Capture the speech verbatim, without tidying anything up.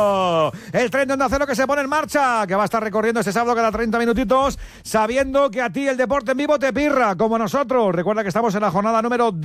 Cero. El tren de Onda Cero que se pone en marcha, que va a estar recorriendo este sábado cada treinta minutitos, sabiendo que a ti el deporte en vivo te pirra, como nosotros. Recuerda que estamos en la jornada número